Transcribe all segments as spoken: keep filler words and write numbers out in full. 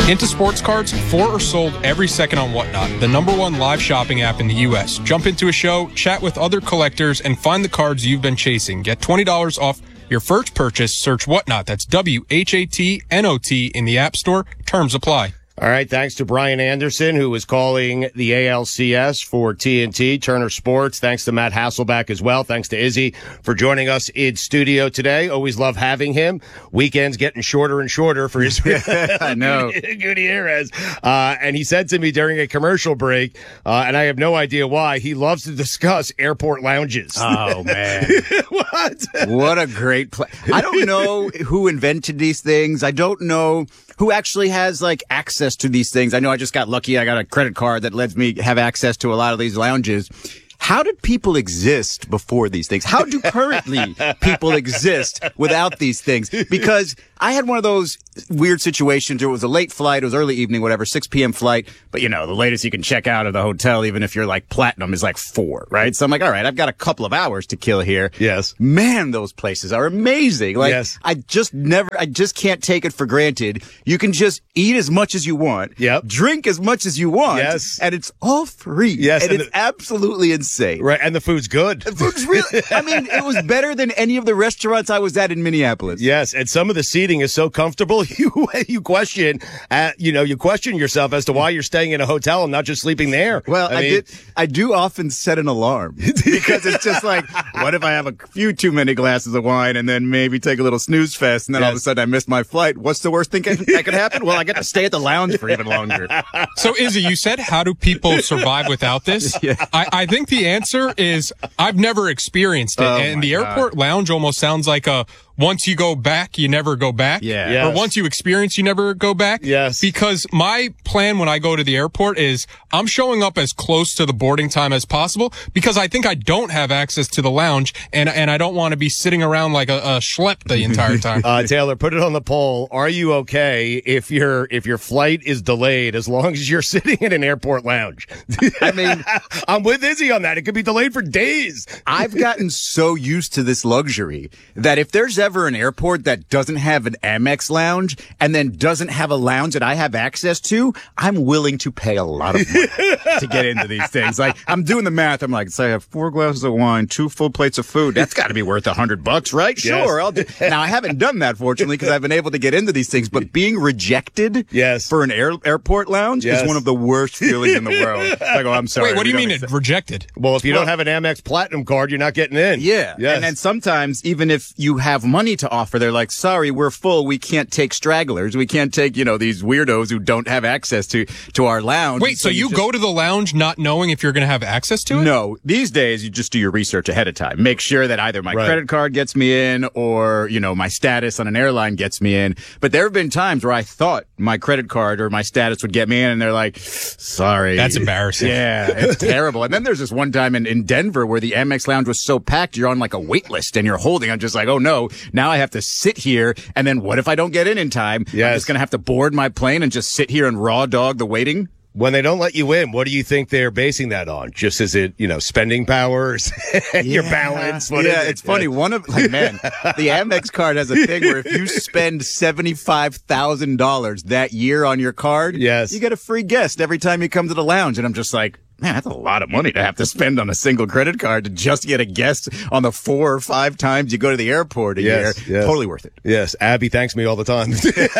Into sports cards, four are sold every second on Whatnot, the number one live shopping app in the U S. Jump into a show, chat with other collectors, and find the cards you've been chasing. Get twenty dollars off your first purchase. Search Whatnot. That's W H A T N O T in the App Store. Terms apply. All right, thanks to Brian Anderson, who was calling the A L C S for T N T, Turner Sports. Thanks to Matt Hasselback as well. Thanks to Izzy for joining us in studio today. Always love having him. Weekends getting shorter and shorter for his I know. Gutierrez. Uh, and he said to me during a commercial break, uh, and I have no idea why, he loves to discuss airport lounges. Oh, man. What? What a great play. I don't know who invented these things. I don't know who actually has, like, access to these things. I know I just got lucky. I got a credit card that lets me have access to a lot of these lounges. How did people exist before these things? How do currently people exist without these things? Because I had one of those weird situations where it was a late flight, it was early evening, whatever, six p.m. flight. But, you know, the latest you can check out of the hotel, even if you're like platinum, is like four, right? So I'm like, all right, I've got a couple of hours to kill here. Yes. Man, those places are amazing. Like, yes. I just never, I just can't take it for granted. You can just eat as much as you want. Yep. Drink as much as you want. Yes. And it's all free. Yes. And, and it's the, absolutely insane. Right. And the food's good. The food's really, I mean, it was better than any of the restaurants I was at in Minneapolis. Yes. And some of the seating is so comfortable. You, you question, uh, you know, you question yourself as to why you're staying in a hotel and not just sleeping there. Well, I, I mean, did, I do often set an alarm because it's just like, what if I have a few too many glasses of wine and then maybe take a little snooze fest and then yes. all of a sudden I miss my flight? What's the worst thing that could happen? Well, I get to stay at the lounge for even longer. So, Izzy, you said, how do people survive without this? Yeah. I, I think the answer is I've never experienced it. Oh, and the God. airport lounge almost sounds like a once you go back, you never go back. Yeah. Yes. Or once you experience, you never go back. Yes. Because my plan when I go to the airport is I'm showing up as close to the boarding time as possible because I think I don't have access to the lounge and, and I don't want to be sitting around like a, a schlep the entire time. Uh, Taylor, put it on the poll. Are you okay if your if your flight is delayed as long as you're sitting in an airport lounge? I mean, I'm with Izzy on that. It could be delayed for days. I've gotten so used to this luxury that if there's ever an airport that doesn't have an Amex lounge and then doesn't have a lounge that I have access to, I'm willing to pay a lot of money to get into these things. Like, I'm doing the math. I'm like, say I have four glasses of wine, two full plates of food. That's got to be worth a hundred bucks, right? Yes. Sure. I'll do. Now, I haven't done that, fortunately, because I've been able to get into these things, but being rejected yes. for an air, airport lounge yes. is one of the worst feelings in the world. Like, oh, I'm sorry. Wait, what do you We mean don't it accept- rejected? Well, if you Well- don't have an Amex Platinum card, you're not getting in. Yeah. Yes. And then sometimes, even if you have money to offer, they're like, sorry, we're full. We can't take stragglers. We can't take, you know, these weirdos who don't have access to, to our lounge. Wait, so you just- go to the lounge not knowing if you're going to have access to it? No, these days you just do your research ahead of time. Make sure that either my Right. credit card gets me in or, you know, my status on an airline gets me in. But there have been times where I thought my credit card or my status would get me in and they're like, sorry. That's embarrassing. Yeah, it's terrible. And then there's this one time in, in Denver where the Amex lounge was so packed, you're on like a wait list and you're holding. I'm just like, oh no, now I have to sit here. And then what if I don't get in in time? Yes. I'm just going to have to board my plane and just sit here and raw dog the waiting. When they don't let you in, what do you think they're basing that on? Just is it, you know, spending powers, your balance? What yeah, is it? it's funny. One of, like, man, the Amex card has a thing where if you spend seventy-five thousand dollars that year on your card, yes. you get a free guest every time you come to the lounge. And I'm just like, man, that's a lot of money to have to spend on a single credit card to just get a guest on the four or five times you go to the airport a Yes, year. yes. Totally worth it. Yes, Abby thanks me all the time.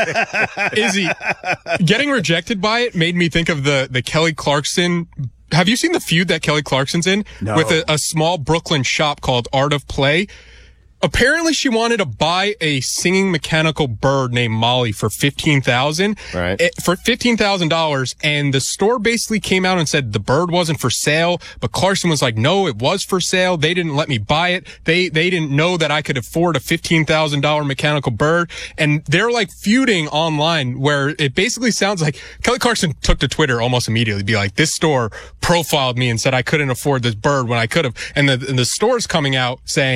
Izzy, getting rejected by it made me think of the, the Kelly Clarkson. Have you seen the feud that Kelly Clarkson's in? No. With a, a small Brooklyn shop called Art of Play? Apparently she wanted to buy a singing mechanical bird named Molly for fifteen thousand dollars. Right. For fifteen thousand dollars. And the store basically came out and said the bird wasn't for sale. But Clarkson was like, no, it was for sale. They didn't let me buy it. They, they didn't know that I could afford a fifteen thousand dollars mechanical bird. And they're like feuding online where it basically sounds like Kelly Clarkson took to Twitter almost immediately to be like, this store profiled me and said I couldn't afford this bird when I could have. And the, and the store's coming out saying,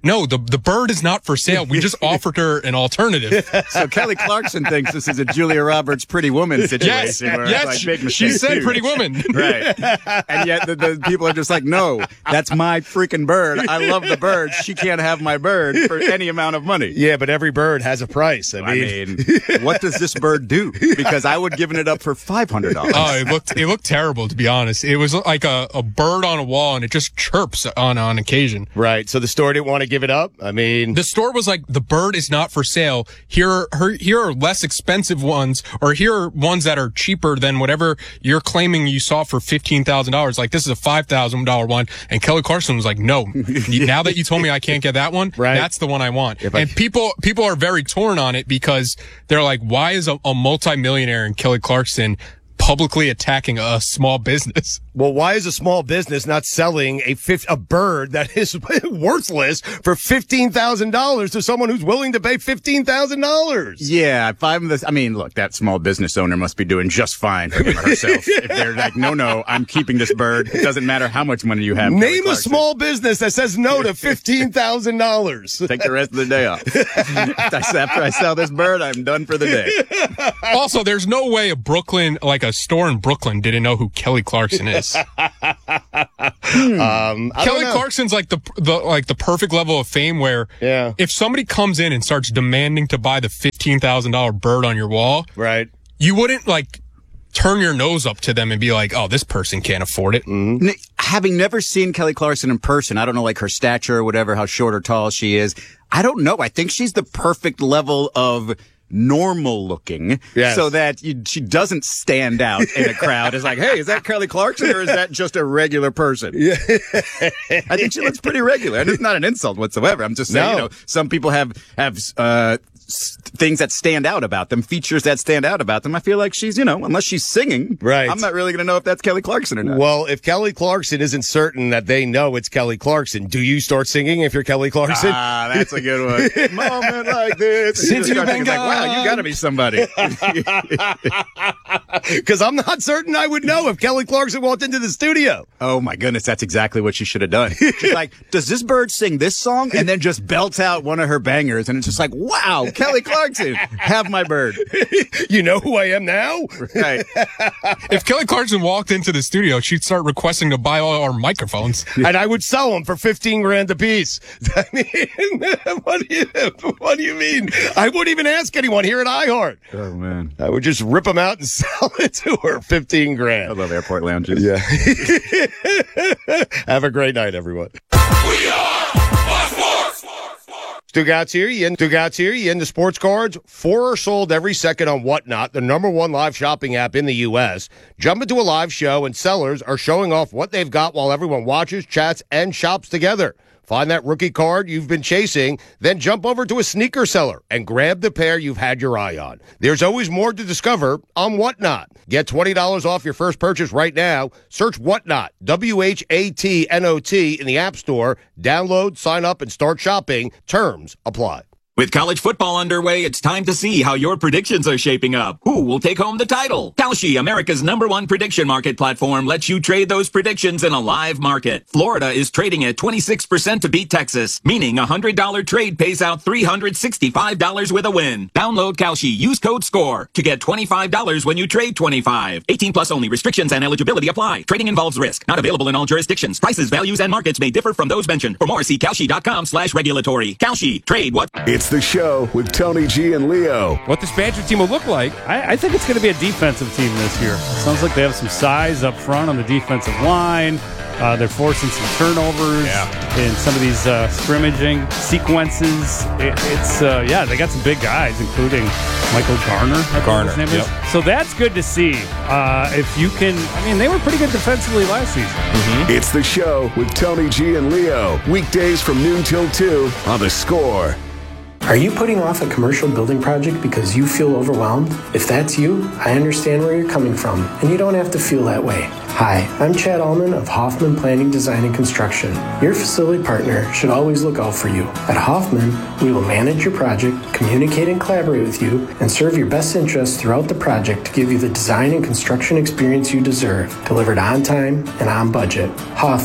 no, the the bird is not for sale. We just offered her an alternative. So Kelly Clarkson thinks this is a Julia Roberts Pretty Woman situation. Yes, where yes, it's like, big she said too. Pretty Woman. Right. And yet the, the people are just like, no, that's my freaking bird. I love the bird. She can't have my bird for any amount of money. Yeah, but every bird has a price. I mean, I mean, what does this bird do? Because I would have given it up for five hundred dollars. Oh, it looked it looked terrible, to be honest. It was like a, a bird on a wall, and it just chirps on on occasion. right. So the store didn't want to give it up. I mean, The store was like, the bird is not for sale. Here are her, here are less expensive ones, or here are ones that are cheaper than whatever you're claiming you saw for fifteen thousand dollars. Like, this is a five thousand dollars one. And Kelly Clarkson was like, no, now that you told me I can't get that one, Right. that's the one I want. If I- and people, people are very torn on it because they're like, why is a, a multimillionaire in Kelly Clarkson publicly attacking a small business? well, why is a small business not selling a fif- a bird that is worthless for fifteen thousand dollars to someone who's willing to pay fifteen thousand dollars? Yeah, if I'm this, I mean, look, that small business owner must be doing just fine for him or herself. If they're like, no, no, I'm keeping this bird. It doesn't matter how much money you have. Kelly Name a Clarkson. small business that says no to fifteen thousand dollars. Take the rest of the day off. After I sell this bird, I'm done for the day. Also, there's no way a Brooklyn, like a store in Brooklyn, didn't know who Kelly Clarkson is. Um, I don't Kelly know. Clarkson's like the the like the perfect level of fame where Yeah. if somebody comes in and starts demanding to buy the fifteen thousand dollars bird on your wall, Right. you wouldn't like turn your nose up to them and be like, oh, this person can't afford it. N- Having never seen Kelly Clarkson in person, I don't know like her stature or whatever, how short or tall she is. I don't know. I think she's the perfect level of normal looking, Yes. so that you, she doesn't stand out in a crowd. It's like, hey, is that Kelly Clarkson or is that just a regular person? Yeah. I think she looks pretty regular, and it's not an insult whatsoever. I'm just saying, No. you know, some people have have uh, s- things that stand out about them, features that stand out about them. I feel like she's, you know, unless she's singing, Right. I'm not really going to know if that's Kelly Clarkson or not. Well, if Kelly Clarkson isn't certain that they know it's Kelly Clarkson, do you start singing if you're Kelly Clarkson? Ah, that's a good one. Moment like this. Since You you've start been thinking, like, wow, you gone. got to be somebody. Because I'm not certain I would know if Kelly Clarkson walked into the studio. Oh my goodness, that's exactly what she should have done. She's like, does this bird sing this song? And then just belts out one of her bangers. And it's just like, wow, Kelly Clarkson, have my bird. You know who I am now? Right. If Kelly Clarkson walked into the studio, she'd start requesting to buy all our microphones. And I would sell them for fifteen grand a piece. I mean, what do you, what do you mean? I wouldn't even ask anyone here at iHeart. Oh man. I would just rip them out and sell it to her, fifteen I grand. love airport lounges. Yeah. Have a great night, everyone. We are Fox Sports. Stugatz here. You in, Stugatz here. You into sports cards? Four are sold every second on Whatnot, the number one live shopping app in the U S. Jump into a live show and sellers are showing off what they've got while everyone watches, chats, and shops together. Find that rookie card you've been chasing, then jump over to a sneaker seller and grab the pair you've had your eye on. There's always more to discover on Whatnot. Get twenty dollars off your first purchase right now. Search Whatnot, W H A T N O T, in the App Store. Download, sign up, and start shopping. Terms apply. With college football underway, it's time to see how your predictions are shaping up. Who will take home the title? Kalshi, America's number one prediction market platform, lets you trade those predictions in a live market. Florida is trading at twenty-six percent to beat Texas, meaning a one hundred dollars trade pays out three hundred sixty-five dollars with a win. Download Kalshi, use code SCORE to get twenty-five dollars when you trade twenty-five dollars. eighteen plus only. Restrictions and eligibility apply. Trading involves risk. Not available in all jurisdictions. Prices, values, and markets may differ from those mentioned. For more, see Kalshi.com slash regulatory. Kalshi. Trade what? It's the show with Tony G and Leo. What this Badger team will look like, I, I think it's going to be a defensive team this year. Sounds like they have some size up front on the defensive line. Uh, they're forcing some turnovers Yeah. in some of these uh, scrimmaging sequences. It, it's, uh, yeah, they got some big guys, including Michael Garner. I think Garner, his name is. yep. So that's good to see. Uh, if you can, I mean, they were pretty good defensively last season. It's the show with Tony G and Leo. Weekdays from noon till two on The Score. Are you putting off a commercial building project because you feel overwhelmed? If that's you, I understand where you're coming from, and you don't have to feel that way. Hi, I'm Chad Allman of Hoffman Planning, Design, and Construction. Your facility partner should always look out for you. At Hoffman, we will manage your project, communicate and collaborate with you, and serve your best interests throughout the project to give you the design and construction experience you deserve, delivered on time and on budget. Hoffman,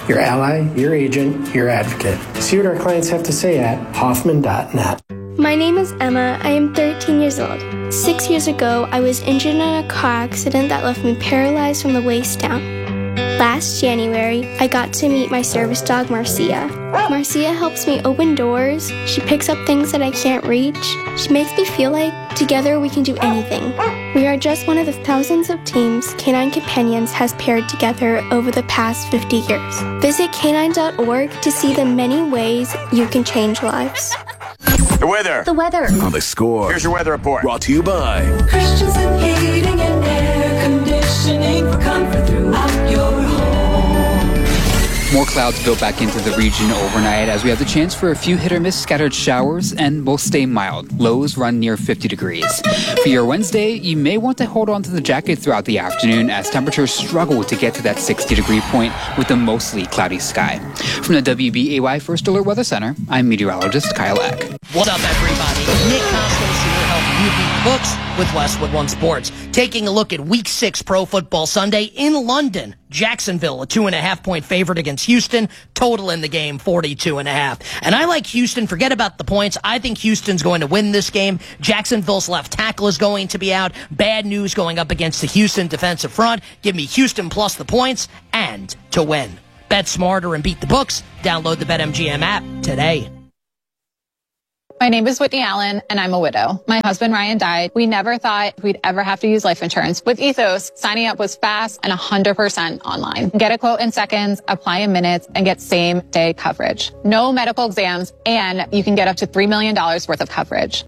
Your ally, your agent, your advocate. See what our clients have to say at Hoffman dot net. My name is Emma. I am thirteen years old. Six years ago, I was injured in a car accident that left me paralyzed from the waist down. Last January, I got to meet my service dog, Marcia. Marcia helps me open doors. She picks up things that I can't reach. She makes me feel like together we can do anything. We are just one of the thousands of teams Canine Companions has paired together over the past fifty years. Visit canine dot org to see the many ways you can change lives. The weather. The weather. On The Score. Here's your weather report. Brought to you by Christensen Heating and Air Conditioning for comfort throughout your home. More clouds build back into the region overnight as we have the chance for a few hit-or-miss scattered showers and will stay mild. Lows run near fifty degrees. For your Wednesday, you may want to hold on to the jacket throughout the afternoon as temperatures struggle to get to that sixty-degree point with a mostly cloudy sky. From the W B A Y First Alert Weather Center, I'm meteorologist Kyle Eck. What's up, everybody? Nick Costos here helping you beat the books with Westwood One Sports. Taking a look at Week six Pro Football Sunday in London. Jacksonville, a two and a half point favorite against Houston. Total in the game, forty-two and a half. And I like Houston. Forget about the points. I think Houston's going to win this game. Jacksonville's left tackle is going to be out. Bad news going up against the Houston defensive front. Give me Houston plus the points and to win. Bet smarter and beat the books. Download the BetMGM app today. My name is Whitney Allen, and I'm a widow. My husband, Ryan, died. We never thought we'd ever have to use life insurance. With Ethos, signing up was fast and one hundred percent online. Get a quote in seconds, apply in minutes, and get same-day coverage. No medical exams, and you can get up to three million dollars worth of coverage.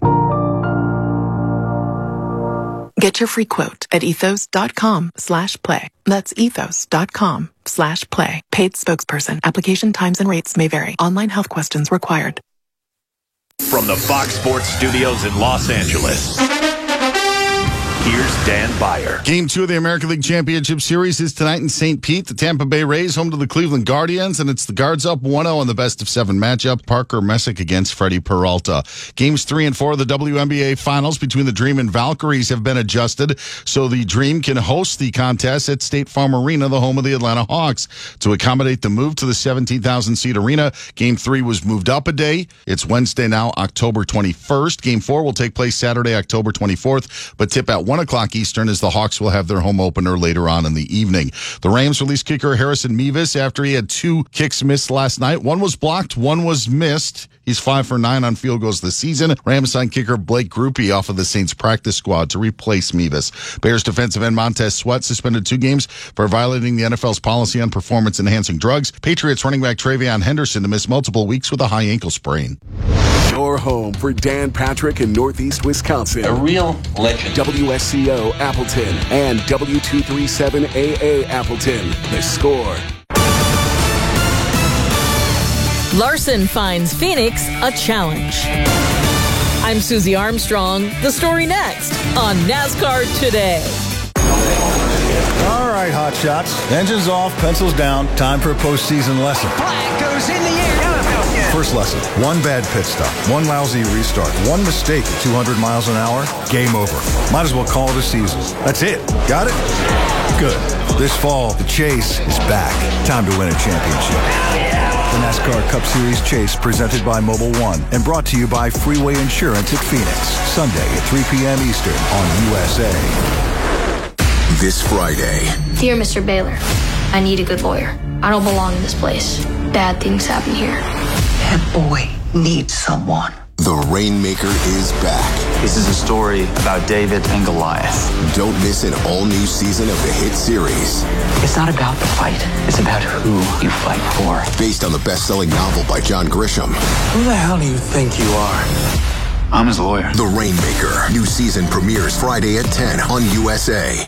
Get your free quote at ethos.com slash play. That's ethos.com slash play. Paid spokesperson. Application times and rates may vary. Online health questions required. from the Fox Sports Studios in Los Angeles. Here's Dan Beyer. Game two of the American League Championship Series is tonight in Saint Pete. The Tampa Bay Rays home to the Cleveland Guardians, and it's the Guards up one oh in the best of seven matchup. Parker Messick against Freddie Peralta. Games three and four of the W N B A Finals between the Dream and Valkyries have been adjusted, so the Dream can host the contest at State Farm Arena, the home of the Atlanta Hawks. To accommodate the move to the seventeen thousand seat arena, Game three was moved up a day. It's Wednesday now, October twenty-first. Game four will take place Saturday, October twenty-fourth, but tip at one o'clock Eastern as the Hawks will have their home opener later on in the evening. The Rams released kicker Harrison Mevis after he had two kicks missed last night. One was blocked, one was missed. He's five for nine on field goals this season. Rams signed kicker Blake Grupe off of the Saints practice squad to replace Mevis. Bears defensive end Montez Sweat suspended two games for violating the N F L's policy on performance-enhancing drugs. Patriots running back Travion Henderson to miss multiple weeks with a high ankle sprain. Your home for Dan Patrick in Northeast Wisconsin. A real legend. W S C O Appleton and W two thirty-seven A A Appleton. The Score. Larson finds Phoenix a challenge. I'm Susie Armstrong. The story next on NASCAR Today. All right, hot shots. Engines off, pencils down. Time for a postseason lesson. Flag goes in the air. First lesson, one bad pit stop, one lousy restart, one mistake at two hundred miles an hour, game over. Might as well call it a season. That's it. Got it? Good. This fall, the Chase is back. Time to win a championship. The NASCAR Cup Series Chase, presented by Mobile One and brought to you by Freeway Insurance at Phoenix. Sunday at three p.m. Eastern on U S A. This Friday. Dear Mister Baylor, I need a good lawyer. I don't belong in this place. Bad things happen here. That boy needs someone. The Rainmaker is back. This is a story about David and Goliath. Don't miss an all-new season of the hit series. It's not about the fight. It's about who you fight for. Based on the best-selling novel by John Grisham. Who the hell do you think you are? I'm his lawyer. The Rainmaker. New season premieres Friday at ten on U S A.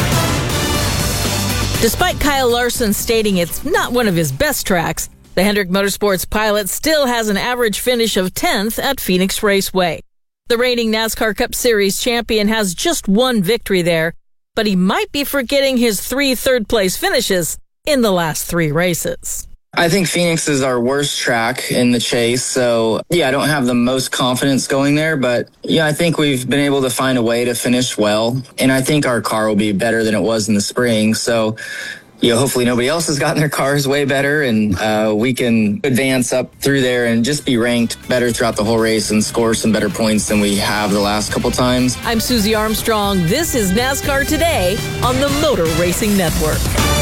Despite Kyle Larson stating it's not one of his best tracks, the Hendrick Motorsports pilot still has an average finish of tenth at Phoenix Raceway. The reigning NASCAR Cup Series champion has just one victory there, but he might be forgetting his three third-place finishes in the last three races. I think Phoenix is our worst track in the chase, so yeah, I don't have the most confidence going there, but yeah, I think we've been able to find a way to finish well, and I think our car will be better than it was in the spring, so you know, hopefully nobody else has gotten their cars way better, and uh, we can advance up through there and just be ranked better throughout the whole race and score some better points than we have the last couple times. I'm Susie Armstrong. This is NASCAR Today on the Motor Racing Network.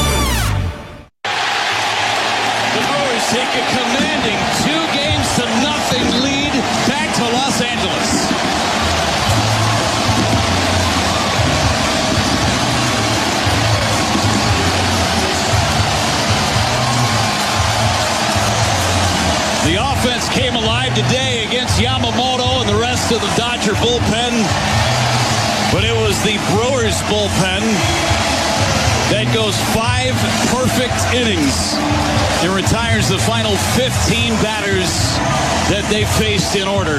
The Brewers take a commanding two games to nothing lead back to Los Angeles. The offense came alive today against Yamamoto and the rest of the Dodger bullpen. But it was the Brewers bullpen that goes five perfect innings and retires the final fifteen batters that they faced in order.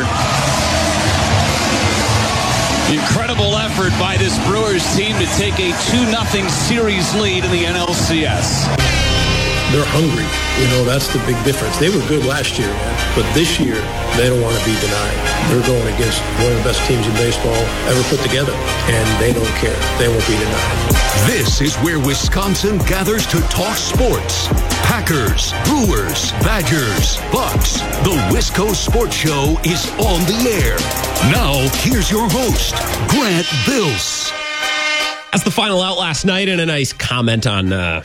Incredible effort by this Brewers team to take a two nothing series lead in the N L C S. They're hungry. You know, that's the big difference. They were good last year, man. But this year, they don't want to be denied. They're going against one of the best teams in baseball ever put together. And they don't care. They won't be denied. This is where Wisconsin gathers to talk sports. Packers, Brewers, Badgers, Bucks. The Wisco Sports Show is on the air. Now, here's your host, Grant Bills. That's the final out last night, and a nice comment on... Uh,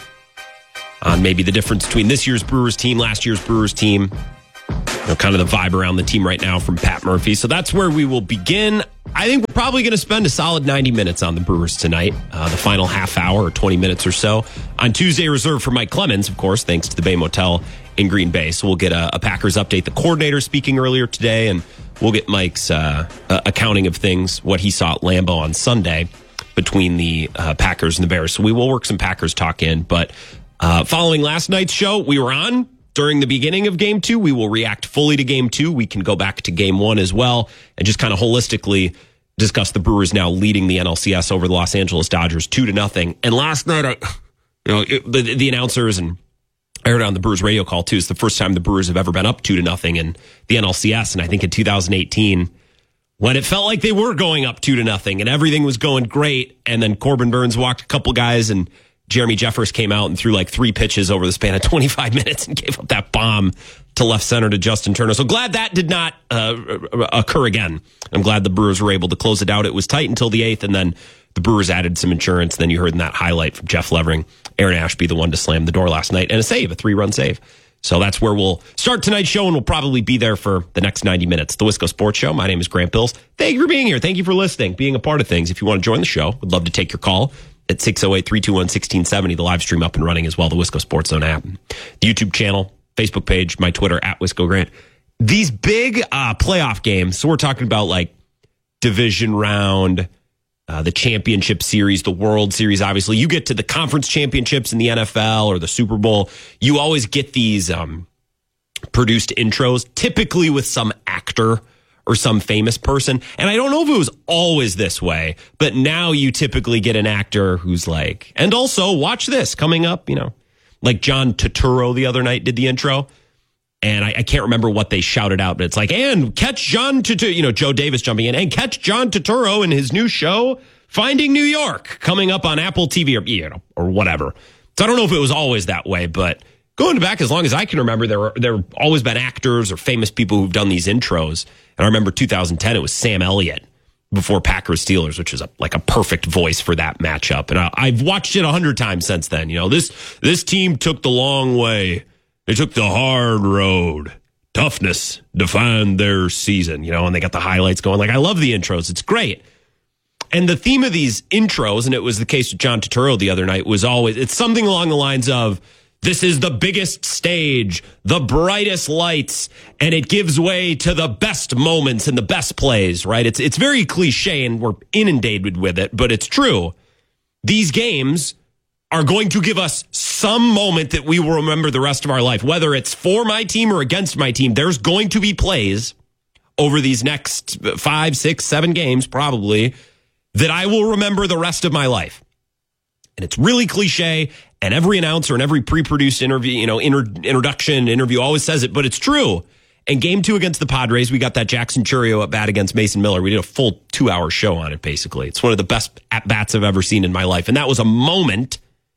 on maybe the difference between this year's Brewers team, last year's Brewers team, you know, kind of the vibe around the team right now from Pat Murphy. So that's where we will begin. I think we're probably going to spend a solid ninety minutes on the Brewers tonight, uh, the final half hour or twenty minutes or so. On Tuesday, reserved for Mike Clemens, of course, thanks to the Bay Motel in Green Bay. So we'll get a, a Packers update. The coordinator speaking earlier today, and we'll get Mike's uh, uh, accounting of things, what he saw at Lambeau on Sunday between the uh, Packers and the Bears. So we will work some Packers talk in, but Uh, following last night's show, we were on during the beginning of game two. We will react fully to game two. We can go back to game one as well and just kind of holistically discuss the Brewers now leading the N L C S over the Los Angeles Dodgers two to nothing. And last night, I, you know, it, the, the announcers, and I heard it on the Brewers radio call too, it's the first time the Brewers have ever been up two to nothing in the N L C S. And I think in two thousand eighteen, when it felt like they were going up two to nothing and everything was going great, and then Corbin Burns walked a couple guys and Jeremy Jeffers came out and threw like three pitches over the span of twenty-five minutes and gave up that bomb to left center to Justin Turner. So glad that did not uh, occur again. I'm glad the Brewers were able to close it out. It was tight until the eighth, and then the Brewers added some insurance. Then you heard in that highlight from Jeff Levering, Aaron Ashby, the one to slam the door last night, and a save, a three-run save. So that's where we'll start tonight's show, and we'll probably be there for the next ninety minutes. The Wisco Sports Show. My name is Grant Bills. Thank you for being here. Thank you for listening, being a part of things. If you want to join the show, we'd love to take your call at six oh eight, three two one, one six seven oh. The live stream up and running as well, the Wisco Sports Zone app. The YouTube channel, Facebook page, my Twitter, at Wisco Grant. These big uh, playoff games, so we're talking about like division round, uh, the championship series, the World Series, obviously. You get to the conference championships in the N F L or the Super Bowl, you always get these um, produced intros, typically with some actor or some famous person. And I don't know if it was always this way, but now you typically get an actor who's like, and also watch this coming up, you know, like John Turturro the other night did the intro. And I, I can't remember what they shouted out, but it's like, and catch John Turturro, you know, Joe Davis jumping in, and catch John Turturro in his new show, Finding New York, coming up on Apple T V or, you know, or whatever. So I don't know if it was always that way, but going back as long as I can remember, there were there have always been actors or famous people who've done these intros. And I remember two thousand ten, it was Sam Elliott before Packers Steelers, which is a, like a perfect voice for that matchup. And I, I've watched it a hundred times since then. You know, this this team took the long way. They took the hard road. Toughness defined their season, you know, and they got the highlights going. Like, I love the intros. It's great. And the theme of these intros, and it was the case with John Turturro the other night, was always, it's something along the lines of, this is the biggest stage, the brightest lights, and it gives way to the best moments and the best plays, right? It's it's very cliche, and we're inundated with it, but it's true. These games are going to give us some moment that we will remember the rest of our life. Whether it's for my team or against my team, there's going to be plays over these next five, six, seven games, probably, that I will remember the rest of my life. And it's really cliche, and every announcer and every pre-produced interview, you know, inter- introduction interview always says it, but it's true. And game two against the Padres, we got that Jackson Chourio at bat against Mason Miller. We did a full two-hour show on it, basically. It's one of the best at-bats I've ever seen in my life. And that was a moment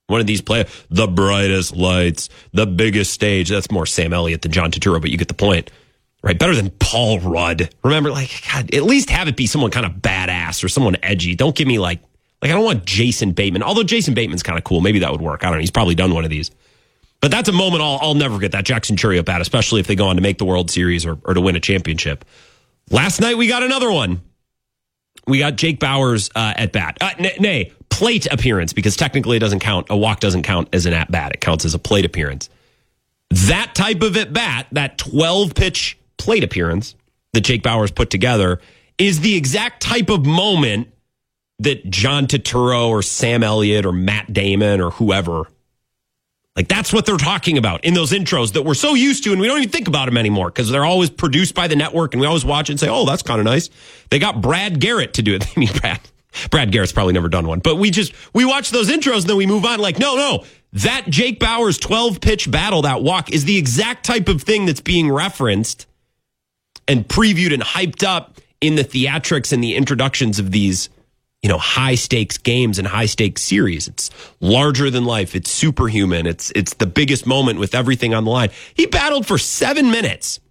One of these play the brightest lights, the biggest stage. That's more Sam Elliott than John Turturro, but you get the point. Right, better than Paul Rudd. Remember, like, God, at least have it be someone kind of badass or someone edgy. Don't give me like, like I don't want Jason Bateman. Although Jason Bateman's kind of cool, maybe that would work. I don't know. He's probably done one of these, but that's a moment I'll, I'll never forget. That Jackson Churio bat, especially if they go on to make the World Series or, or to win a championship. Last night we got another one. We got Jake Bauers uh, at bat. Uh, n- nay, plate appearance, because technically it doesn't count. A walk doesn't count as an at bat. It counts as a plate appearance. That type of at bat, that twelve pitch plate appearance that Jake Bauers put together, is the exact type of moment that John Turturro or Sam Elliott or Matt Damon or whoever, like that's what they're talking about in those intros that we're so used to, and we don't even think about them anymore because they're always produced by the network, and we always watch it and say, oh, that's kind of nice. They got Brad Garrett to do it. I mean, Brad, Brad Garrett's probably never done one, but we just, we watch those intros and then we move on like, no, no, that Jake Bauers twelve pitch battle, that walk is the exact type of thing that's being referenced and previewed and hyped up in the theatrics and the introductions of these, you know, high stakes games and high stakes series. It's larger than life. It's superhuman. It's it's the biggest moment with everything on the line. He battled for seven minutes.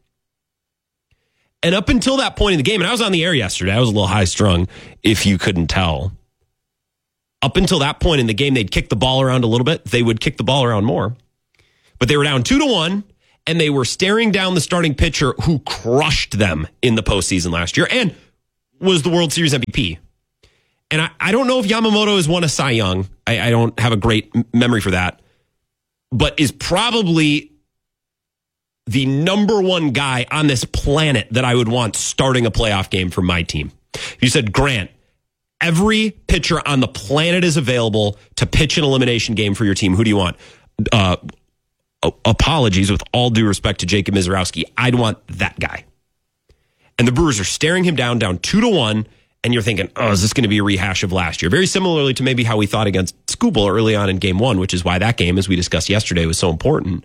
And up until that point in the game, and I was on the air yesterday, I was a little high strung, if you couldn't tell. Up until that point in the game, they'd kick the ball around a little bit. They would kick the ball around more. But they were down two to one. And they were staring down the starting pitcher who crushed them in the postseason last year and was the World Series M V P. And I, I don't know if Yamamoto has won a Cy Young. I, I don't have a great memory for that. But is probably the number one guy on this planet that I would want starting a playoff game for my team. You said, Grant, every pitcher on the planet is available to pitch an elimination game for your team. Who do you want? Uh Apologies, with all due respect to Jacob Mizorowski, I'd want that guy. And the Brewers are staring him down, down two to one, and you're thinking, oh, is this going to be a rehash of last year? Very similarly to maybe how we thought against Skubal early on in game one, which is why that game, as we discussed yesterday, was so important.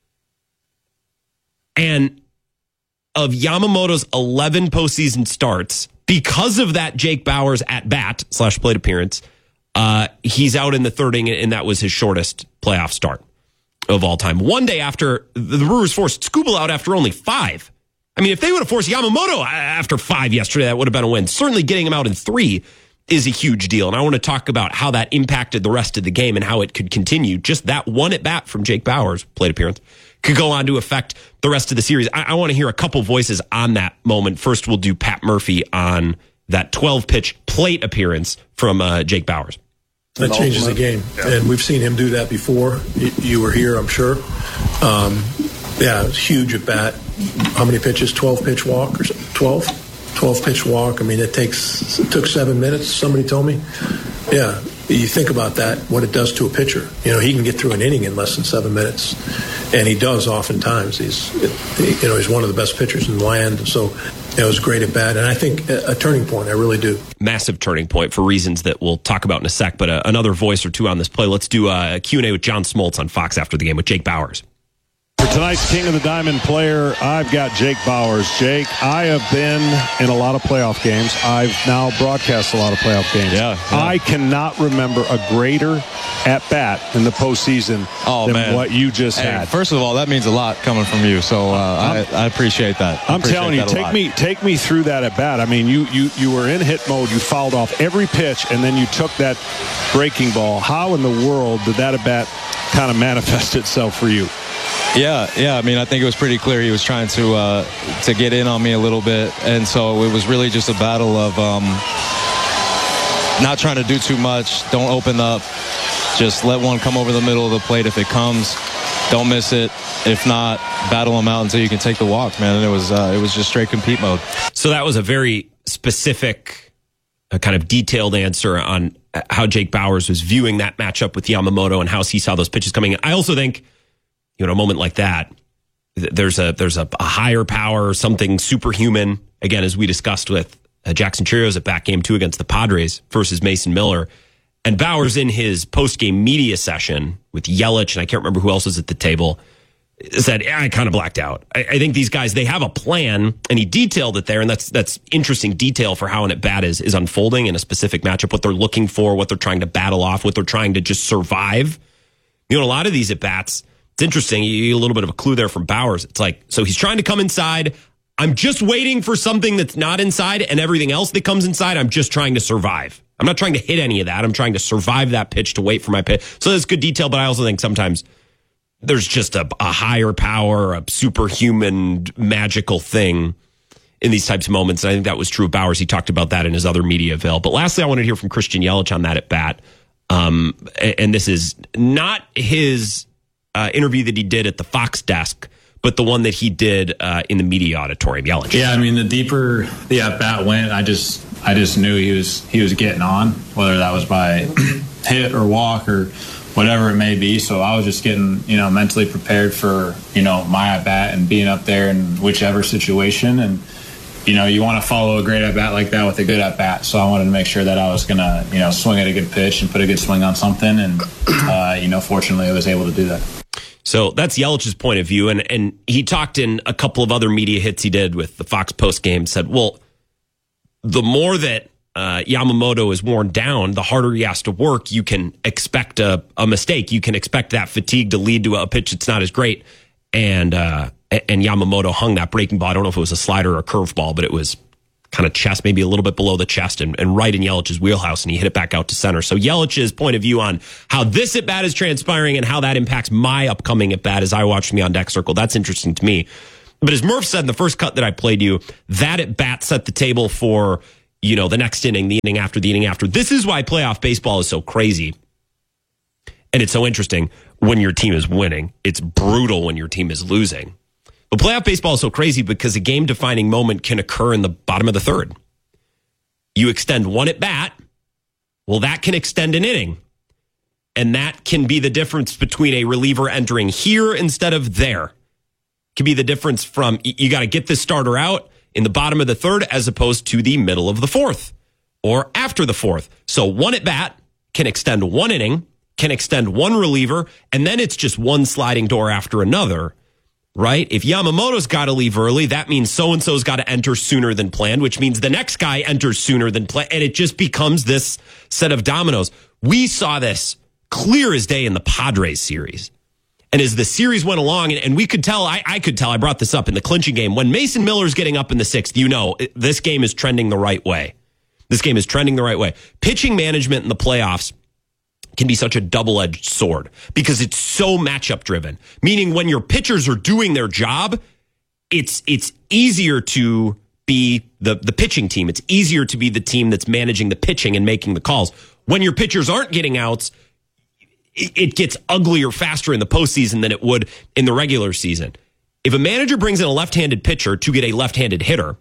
And of Yamamoto's eleven postseason starts, because of that Jake Bauers at bat slash plate appearance, uh, he's out in the third inning, and that was his shortest playoff start of all time. One day after the Brewers forced Skubal out after only five. I mean, if they would have forced Yamamoto after five yesterday, that would have been a win. Certainly getting him out in three is a huge deal. And I want to talk about how that impacted the rest of the game and how it could continue. Just that one at bat from Jake Bauers, plate appearance, could go on to affect the rest of the series. I, I want to hear a couple voices on that moment. First, we'll do Pat Murphy on that twelve pitch plate appearance from uh, Jake Bauers. That changes the game, and we've seen him do that before. You were here, I'm sure. Um, yeah, it's huge at bat. How many pitches? twelve pitch walk or twelve? twelve pitch walk. I mean, it takes it took seven minutes. Somebody told me. Yeah, you think about that, what it does to a pitcher. You know, he can get through an inning in less than seven minutes, and he does oftentimes. He's, you know, he's one of the best pitchers in the land. So it was great at bat, and I think a turning point. I really do. Massive turning point for reasons that we'll talk about in a sec. But uh, another voice or two on this play. Let's do a Q and A with John Smoltz on Fox after the game with Jake Bauers. For tonight's King of the Diamond player, I've got Jake Bauers. Jake, I have been in a lot of playoff games. I've now broadcast a lot of playoff games. Yeah, yeah. I cannot remember a greater at-bat in the postseason oh, than man. what you just hey, had. First of all, that means a lot coming from you, so uh, I, I appreciate that. I I'm appreciate telling you, that a take lot. me take me through that at-bat. I mean, you, you, you were in hit mode. You fouled off every pitch, and then you took that breaking ball. How in the world did that at-bat kind of manifest itself for you? Yeah, yeah. I mean, I think it was pretty clear he was trying to uh, to get in on me a little bit, and so it was really just a battle of um, not trying to do too much. Don't open up. Just let one come over the middle of the plate. If it comes, don't miss it. If not, battle them out until you can take the walk, man. And it was uh, it was just straight compete mode. So that was a very specific, uh, kind of detailed answer on how Jake Bauers was viewing that matchup with Yamamoto and how he saw those pitches coming in. I also think, you know, a moment like that, there's a there's a, a higher power, something superhuman. Again, as we discussed with uh, Jackson Chirios at back game two against the Padres versus Mason Miller. And Bauers in his post-game media session with Yelich, and I can't remember who else was at the table, said, yeah, I kind of blacked out. I, I think these guys, they have a plan, and he detailed it there, and that's that's interesting detail for how an at-bat is, is unfolding in a specific matchup, what they're looking for, what they're trying to battle off, what they're trying to just survive. You know, a lot of these at-bats, it's interesting. You get a little bit of a clue there from Bauers. It's like, so he's trying to come inside. I'm just waiting for something that's not inside, and everything else that comes inside, I'm just trying to survive. I'm not trying to hit any of that. I'm trying to survive that pitch to wait for my pitch. So that's good detail, but I also think sometimes there's just a, a higher power, a superhuman, magical thing in these types of moments. And I think that was true of Bauers. He talked about that in his other media avail. But lastly, I wanted to hear from Christian Yelich on that at bat. Um, and this is not his uh, interview that he did at the Fox desk, but the one that he did uh, in the media auditorium. Yelich. Yeah, I mean, the deeper the at bat went, I just I just knew he was he was getting on, whether that was by hit or walk or whatever it may be. So I was just getting, you know, mentally prepared for, you know, my at bat and being up there in whichever situation. And you know, you want to follow a great at bat like that with a good at bat. So I wanted to make sure that I was gonna, you know, swing at a good pitch and put a good swing on something. And uh, you know, fortunately, I was able to do that. So that's Yelich's point of view. And, and he talked in a couple of other media hits he did with the Fox post game, said, well, the more that uh, Yamamoto is worn down, the harder he has to work. You can expect a, a mistake. You can expect that fatigue to lead to a pitch that's not as great. And, uh, and Yamamoto hung that breaking ball. I don't know if it was a slider or a curveball, but it was kind of chest, maybe a little bit below the chest and, and right in Yelich's wheelhouse, and he hit it back out to center. So Yelich's point of view on how this at-bat is transpiring and how that impacts my upcoming at-bat as I watch me on deck circle, that's interesting to me. But as Murph said in the first cut that I played you, that at-bat set the table for, you know, the next inning, the inning after, the inning after. This is why playoff baseball is so crazy. And it's so interesting when your team is winning. It's brutal when your team is losing. But playoff baseball is so crazy because a game-defining moment can occur in the bottom of the third. You extend one at bat, well, that can extend an inning. And that can be the difference between a reliever entering here instead of there. It can be the difference from you got to get this starter out in the bottom of the third as opposed to the middle of the fourth or after the fourth. So one at bat can extend one inning, can extend one reliever, and then it's just one sliding door after another. Right? If Yamamoto's got to leave early, that means so-and-so's got to enter sooner than planned, which means the next guy enters sooner than planned. And it just becomes this set of dominoes. We saw this clear as day in the Padres series. And as the series went along, and, and we could tell, I, I could tell, I brought this up in the clinching game, when Mason Miller's getting up in the sixth, you know, this game is trending the right way. This game is trending the right way. Pitching management in the playoffs can be such a double-edged sword because it's so matchup driven. Meaning when your pitchers are doing their job, it's it's easier to be the, the pitching team. It's easier to be the team that's managing the pitching and making the calls. When your pitchers aren't getting outs, it, it gets uglier faster in the postseason than it would in the regular season. If a manager brings in a left-handed pitcher to get a left-handed hitter,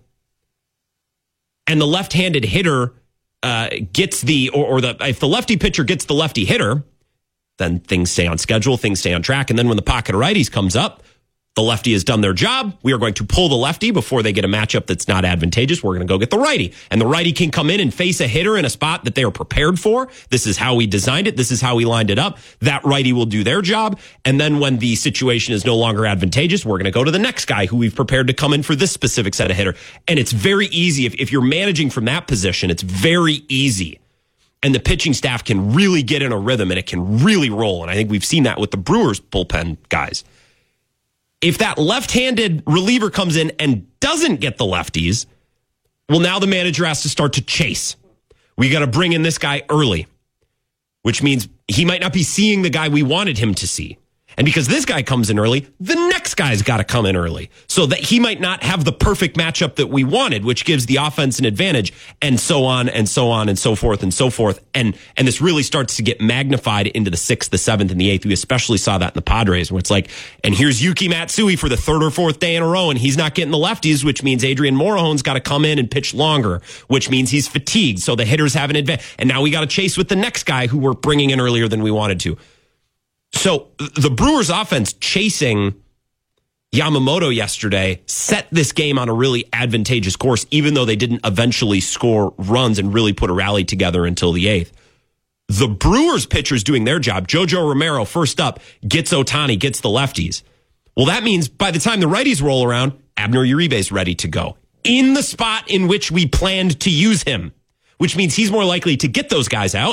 and the left-handed hitter Uh, gets the, or, or the, if the lefty pitcher gets the lefty hitter, then things stay on schedule, things stay on track. And then when the pocket of righties comes up, the lefty has done their job. We are going to pull the lefty before they get a matchup that's not advantageous. We're going to go get the righty. And the righty can come in and face a hitter in a spot that they are prepared for. This is how we designed it. This is how we lined it up. That righty will do their job. And then when the situation is no longer advantageous, we're going to go to the next guy who we've prepared to come in for this specific set of hitter. And it's very easy. If, if you're managing from that position, it's very easy. And the pitching staff can really get in a rhythm and it can really roll. And I think we've seen that with the Brewers bullpen guys. If that left-handed reliever comes in and doesn't get the lefties, well, now the manager has to start to chase. We got to bring in this guy early, which means he might not be seeing the guy we wanted him to see. And because this guy comes in early, the next guy's got to come in early so that he might not have the perfect matchup that we wanted, which gives the offense an advantage, and so on and so on and so forth and so forth. And and this really starts to get magnified into the sixth, the seventh, and the eighth. We especially saw that in the Padres, where it's like, and here's Yuki Matsui for the third or fourth day in a row, and he's not getting the lefties, which means Adrian Morejon's got to come in and pitch longer, which means he's fatigued, so the hitters have an advantage. And now we got to chase with the next guy who we're bringing in earlier than we wanted to. So the Brewers offense chasing Yamamoto yesterday set this game on a really advantageous course, even though they didn't eventually score runs and really put a rally together until the eighth. The Brewers pitchers doing their job. Jojo Romero, first up, gets Ohtani, gets the lefties. Well, that means by the time the righties roll around, Abner Uribe's ready to go in the spot in which we planned to use him, which means he's more likely to get those guys out,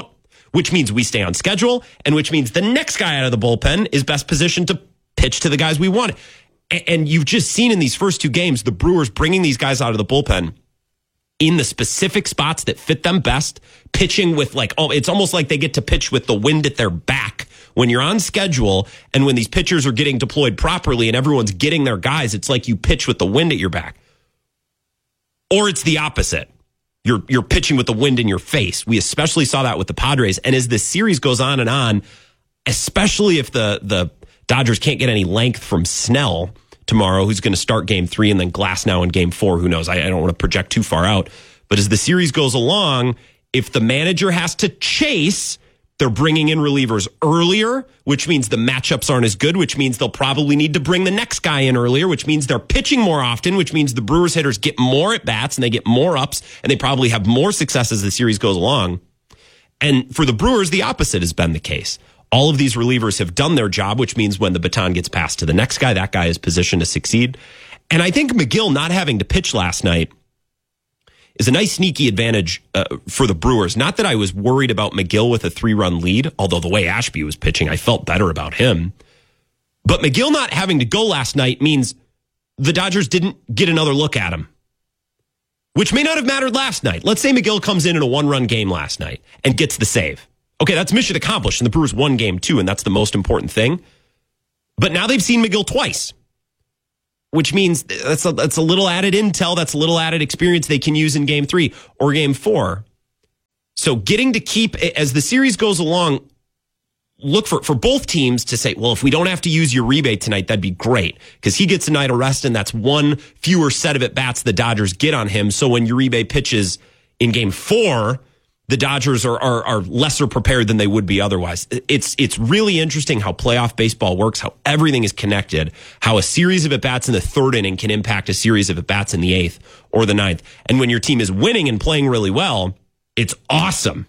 which means we stay on schedule, and which means the next guy out of the bullpen is best positioned to pitch to the guys we want. And you've just seen in these first two games, the Brewers bringing these guys out of the bullpen in the specific spots that fit them best, pitching with like, oh, it's almost like they get to pitch with the wind at their back. When you're on schedule and when these pitchers are getting deployed properly and everyone's getting their guys, it's like you pitch with the wind at your back. Or it's the opposite. You're you're pitching with the wind in your face. We especially saw that with the Padres. And as this series goes on and on, especially if the, the Dodgers can't get any length from Snell tomorrow, who's going to start game three, and then Glasnow in game four, who knows? I, I don't want to project too far out. But as the series goes along, if the manager has to chase, they're bringing in relievers earlier, which means the matchups aren't as good, which means they'll probably need to bring the next guy in earlier, which means they're pitching more often, which means the Brewers hitters get more at bats and they get more ups, and they probably have more success as the series goes along. And for the Brewers, the opposite has been the case. All of these relievers have done their job, which means when the baton gets passed to the next guy, that guy is positioned to succeed. And I think McGill not having to pitch last night is a nice sneaky advantage uh, for the Brewers. Not that I was worried about McGill with a three-run lead, although the way Ashby was pitching, I felt better about him. But McGill not having to go last night means the Dodgers didn't get another look at him, which may not have mattered last night. Let's say McGill comes in in a one-run game last night and gets the save. Okay, that's mission accomplished, and the Brewers won game two, and that's the most important thing. But now they've seen McGill twice, which means that's a, that's a little added intel, that's a little added experience they can use in game three or game four. So getting to keep, as the series goes along, look for, for both teams to say, well, if we don't have to use Uribe tonight, that'd be great, because he gets a night of rest, and that's one fewer set of at-bats the Dodgers get on him. So when Uribe pitches in game four, the Dodgers are, are are lesser prepared than they would be otherwise. It's it's really interesting how playoff baseball works, how everything is connected, how a series of at-bats in the third inning can impact a series of at-bats in the eighth or the ninth. And when your team is winning and playing really well, it's awesome.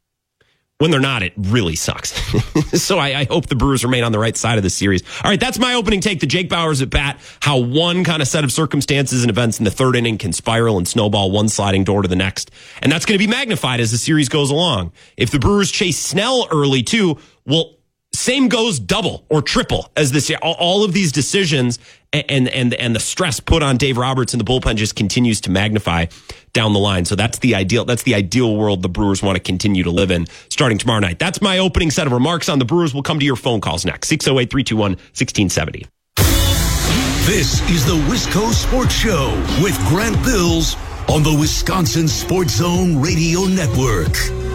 When they're not, it really sucks. So I, I hope the Brewers remain on the right side of the series. All right, that's my opening take. The Jake Bauers at bat, how one kind of set of circumstances and events in the third inning can spiral and snowball one sliding door to the next. And that's going to be magnified as the series goes along. If the Brewers chase Snell early too, well, same goes double or triple as this year. All of these decisions and and and the stress put on Dave Roberts and the bullpen just continues to magnify down the line. So that's the ideal. That's the ideal world the Brewers want to continue to live in starting tomorrow night. That's my opening set of remarks on the Brewers. We'll come to your phone calls next. six oh eight, three two one, one six seven oh. This is the Wisco Sports Show with Grant Bills on the Wisconsin Sports Zone Radio Network.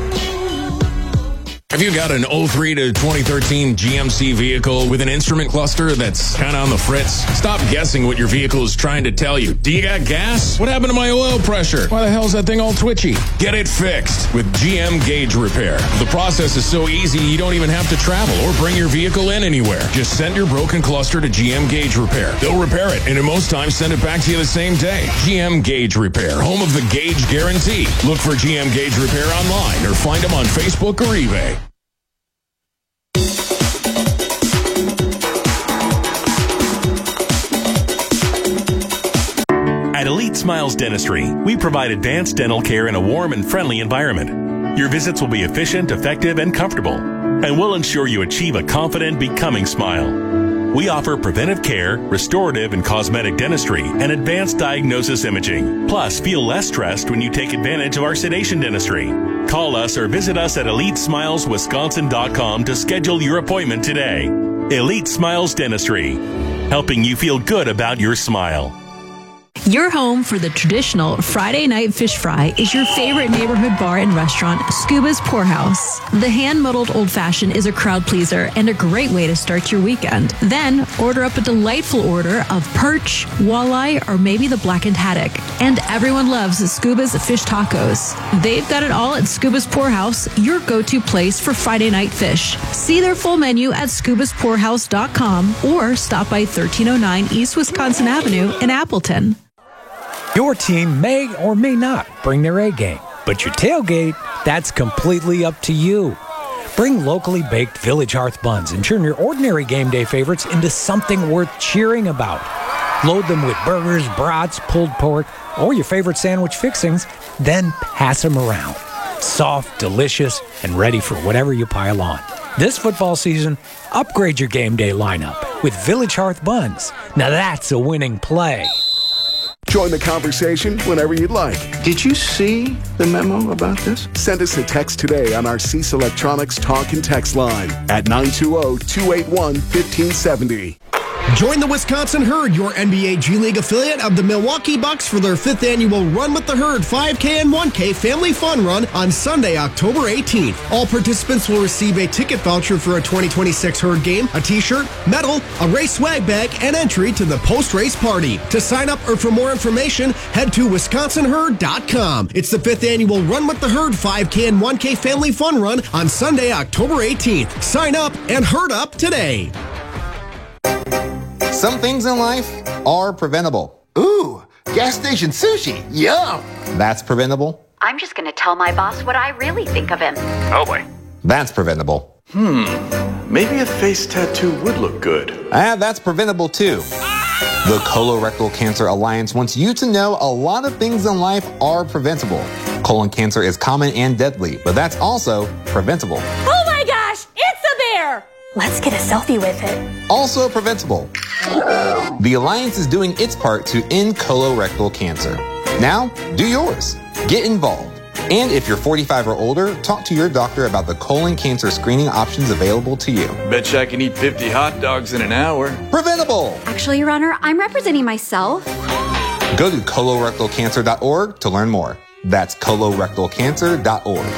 Have you got an oh three to twenty thirteen G M C vehicle with an instrument cluster that's kind of on the fritz? Stop guessing what your vehicle is trying to tell you. Do you got gas? What happened to my oil pressure? Why the hell is that thing all twitchy? Get it fixed with G M Gauge Repair. The process is so easy you don't even have to travel or bring your vehicle in anywhere. Just send your broken cluster to G M Gauge Repair. They'll repair it, and in most times send it back to you the same day. G M Gauge Repair, home of the Gauge Guarantee. Look for G M Gauge Repair online or find them on Facebook or eBay. At Elite Smiles Dentistry, we provide advanced dental care in a warm and friendly environment. Your visits will be efficient, effective, and comfortable, and we'll ensure you achieve a confident, becoming smile. We offer preventive care, restorative and cosmetic dentistry, and advanced diagnosis imaging. Plus, feel less stressed when you take advantage of our sedation dentistry. Call us or visit us at elite smiles wisconsin dot com to schedule your appointment today. Elite Smiles Dentistry, helping you feel good about your smile. Your home for the traditional Friday night fish fry is your favorite neighborhood bar and restaurant, Scuba's Poorhouse. The hand-muddled old-fashioned is a crowd pleaser and a great way to start your weekend. Then, order up a delightful order of perch, walleye, or maybe the blackened haddock. And everyone loves Scuba's fish tacos. They've got it all at Scuba's Poorhouse, your go-to place for Friday night fish. See their full menu at scubas poorhouse dot com or stop by thirteen oh nine East Wisconsin Avenue in Appleton. Your team may or may not bring their A game, but your tailgate, that's completely up to you. Bring locally baked Village Hearth buns and turn your ordinary game day favorites into something worth cheering about. Load them with burgers, brats, pulled pork, or your favorite sandwich fixings, then pass them around. Soft, delicious, and ready for whatever you pile on. This football season, upgrade your game day lineup with Village Hearth Buns. Now that's a winning play. Join the conversation whenever you'd like. Did you see the memo about this? Send us a text today on our Cease Electronics talk and text line at nine two zero, two eight one, one five seven zero. Join the Wisconsin Herd, your N B A G League affiliate of the Milwaukee Bucks, for their fifth annual Run with the Herd five K and one K Family Fun Run on Sunday, October eighteenth. All participants will receive a ticket voucher for a twenty twenty-six Herd game, a t-shirt, medal, a race swag bag, and entry to the post-race party. To sign up or for more information, head to wisconsin herd dot com. It's the fifth annual Run with the Herd five K and one K Family Fun Run on Sunday, October eighteenth. Sign up and herd up today. Some things in life are preventable. Ooh, gas station sushi. Yum. That's preventable. I'm just going to tell my boss what I really think of him. Oh boy. That's preventable. Hmm. Maybe a face tattoo would look good. Ah, that's preventable too. The Colorectal Cancer Alliance wants you to know a lot of things in life are preventable. Colon cancer is common and deadly, but that's also preventable. Oh my gosh, it's a bear! Let's get a selfie with it. Also preventable. The Alliance is doing its part to end colorectal cancer. Now, do yours. Get involved. And if you're forty-five or older, talk to your doctor about the colon cancer screening options available to you. Betcha I can eat fifty hot dogs in an hour. Preventable. Actually, Your Honor, I'm representing myself. Go to colorectal cancer dot org to learn more. That's colorectal cancer dot org.